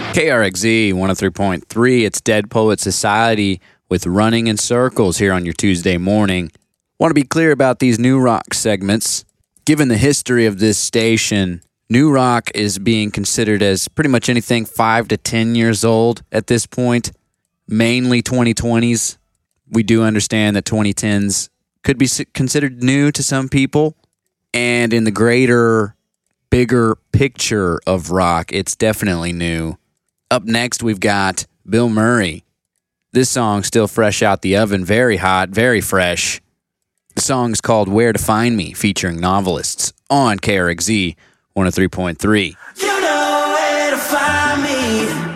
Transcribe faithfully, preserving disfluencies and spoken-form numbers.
K R X Z one oh three point three. It's Dead Poet Society with Running in Circles here on your Tuesday morning. Want to be clear about these New Rock segments. Given the history of this station, New Rock is being considered as pretty much anything five to ten years old at this point, mainly twenty twenties. We do understand that twenty tens could be considered new to some people, and in the greater, bigger picture of rock, it's definitely new. Up next, we've got Bill Murray. This song's still fresh out the oven, very hot, very fresh. The song's called Where to Find Me, featuring Novelists on K R X Z one oh three point three. You know where to find me.